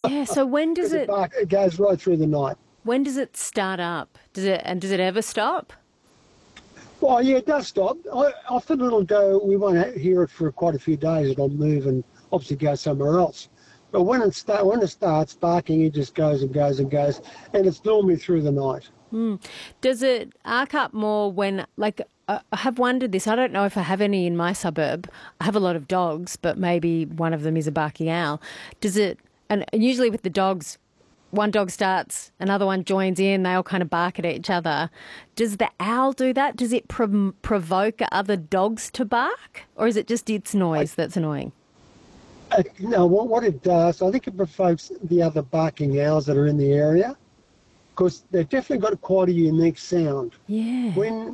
Yeah, so when does it It goes right through the night. when does it start up? Does it ever stop? Well, yeah, it does stop. Often it'll go, we won't hear it for quite a few days. It'll move and obviously go somewhere else. But when it starts barking, it just goes and goes and goes, and it's normally through the night. Does it arc up more when, like, I have wondered this. I don't know if I have any in my suburb. I have a lot of dogs, but maybe one of them is a barking owl. Does it, and usually with the dogs, one dog starts, another one joins in, they all kind of bark at each other. Does the owl do that? Does it provoke other dogs to bark? Or is it just its noise that's annoying? No, what it does, I think it provokes the other barking owls that are in the area, because they've definitely got quite a unique sound. Yeah.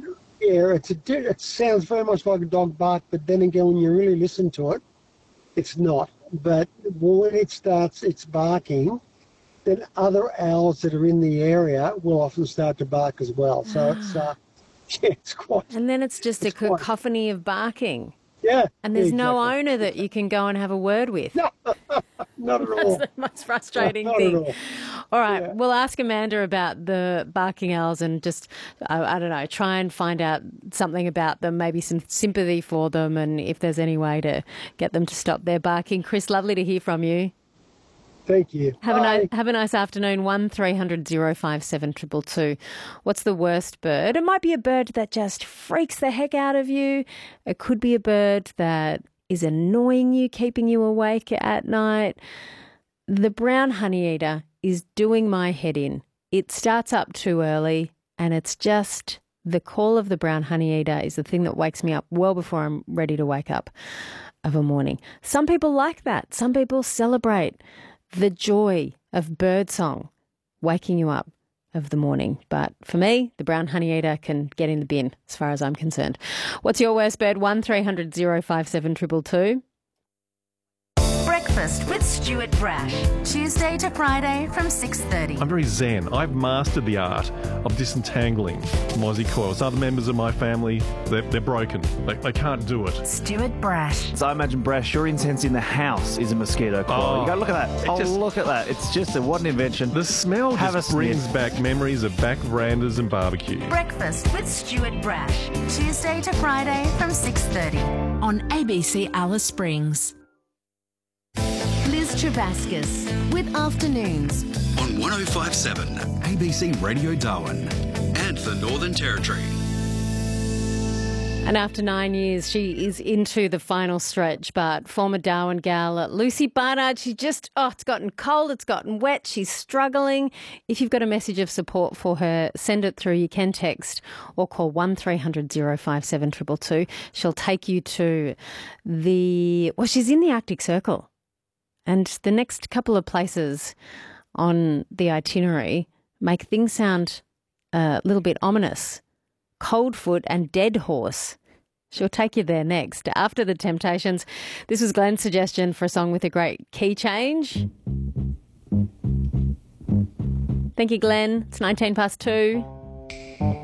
It sounds very much like a dog bark, but then again, when you really listen to it, it's not. But when it starts its barking, then other owls that are in the area will often start to bark as well. So it's quite... And then it's just a cacophony of barking. Yeah. And there's no exactly. owner that you can go and have a word with. No, not at all. That's the most frustrating Not thing. at all. All right, Yeah. we'll ask Amanda about the barking owls and just, I don't know, try and find out something about them, maybe some sympathy for them, and if there's any way to get them to stop their barking. Chris, lovely to hear from you. Thank you. Have Bye. a nice afternoon. 1300 057 222. What's the worst bird? It might be a bird that just freaks the heck out of you. It could be a bird that is annoying you, keeping you awake at night. The brown honeyeater is doing my head in. It starts up too early, and it's just the call of the brown honeyeater is the thing that wakes me up well before I'm ready to wake up of a morning. Some people like that. Some people celebrate the joy of birdsong waking you up of the morning. But for me, the brown honeyeater can get in the bin as far as I'm concerned. What's your worst bird? 1300 057 222. Breakfast with Stuart Brash, Tuesday to Friday from 6:30. I'm very zen. I've mastered the art of disentangling mozzie coils. Other members of my family, they're broken. They can't do it. Stuart Brash. So I imagine, Brash, your incense in the house is a mosquito coil. Oh, you go, look at that. Look at that. It's just what an invention. The smell Have just a brings sniff. back memories of back verandas and barbecue. Breakfast with Stuart Brash, Tuesday to Friday from 6:30 on ABC Alice Springs. Liz Travascus with Afternoons. On 1057 ABC Radio Darwin and the Northern Territory. And after 9 years, she is into the final stretch. But former Darwin gal Lucy Barnard, she just, it's gotten cold, it's gotten wet, she's struggling. If you've got a message of support for her, send it through. You can text or call 1300 057 222. She'll take you to she's in the Arctic Circle. And the next couple of places on the itinerary make things sound a little bit ominous. Coldfoot and Dead Horse. She'll take you there next. After The Temptations, this was Glenn's suggestion for a song with a great key change. Thank you, Glenn. It's 2:19.